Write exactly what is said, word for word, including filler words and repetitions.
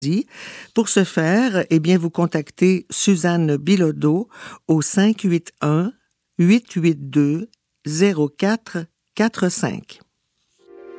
Pour ce faire, eh bien, vous contactez Suzanne Bilodeau au cinq huit un, huit huit deux, zéro quatre quatre cinq.